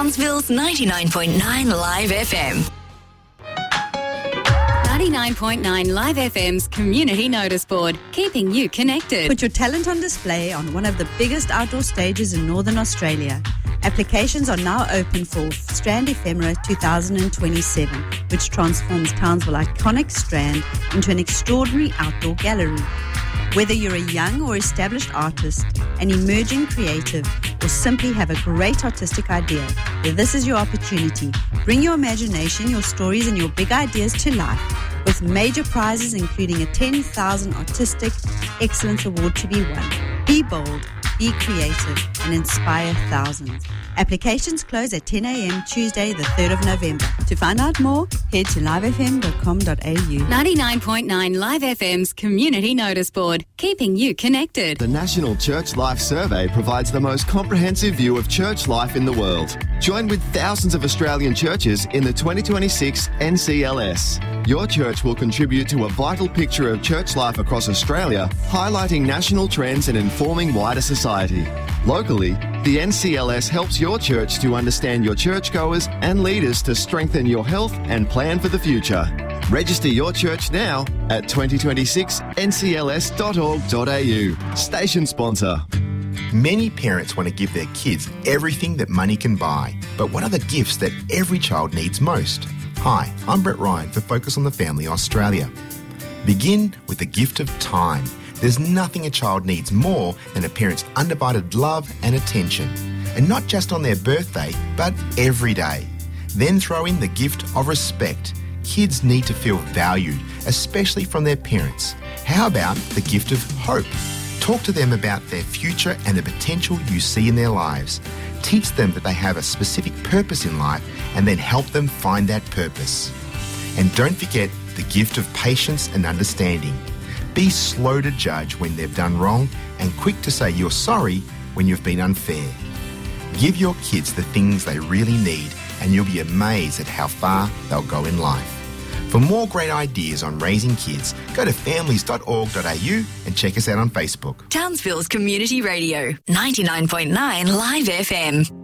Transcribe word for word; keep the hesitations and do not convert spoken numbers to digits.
Townsville's ninety-nine point nine Live F M. ninety-nine point nine Live F M's Community Notice Board, keeping you connected. Put your talent on display on one of the biggest outdoor stages in Northern Australia. Applications are now open for Strand Ephemera twenty twenty-seven, which transforms Townsville iconic Strand into an extraordinary outdoor gallery. Whether you're a young or established artist, an emerging creative, or simply have a great artistic idea, this is your opportunity. Bring your imagination, your stories, and your big ideas to life, with major prizes including a ten thousand Artistic Excellence Award to be won. Be bold, be creative, and inspire thousands. Applications close at ten a.m. Tuesday, the third of November. To find out more, head to live f m dot com dot a u. ninety-nine point nine Live F M's Community Notice Board, keeping you connected. The National Church Life Survey provides the most comprehensive view of church life in the world. Join with thousands of Australian churches in the twenty twenty-six N C L S. Your church will contribute to a vital picture of church life across Australia, highlighting national trends and informing wider society. Locally, the N C L S helps your church to understand your churchgoers and leaders to strengthen your health and plan for the future. Register your church now at twenty twenty-six N C L S dot org dot a u. Station sponsor. Many parents want to give their kids everything that money can buy, but what are the gifts that every child needs most? Hi, I'm Brett Ryan for Focus on the Family Australia. Begin with the gift of time. There's nothing a child needs more than a parent's undivided love and attention. And not just on their birthday, but every day. Then throw in the gift of respect. Kids need to feel valued, especially from their parents. How about the gift of hope? Talk to them about their future and the potential you see in their lives. Teach them that they have a specific purpose in life and then help them find that purpose. And don't forget the gift of patience and understanding. Be slow to judge when they've done wrong and quick to say you're sorry when you've been unfair. Give your kids the things they really need and you'll be amazed at how far they'll go in life. For more great ideas on raising kids, go to families dot org dot a u and check us out on Facebook. Townsville's Community Radio, ninety-nine point nine Live F M.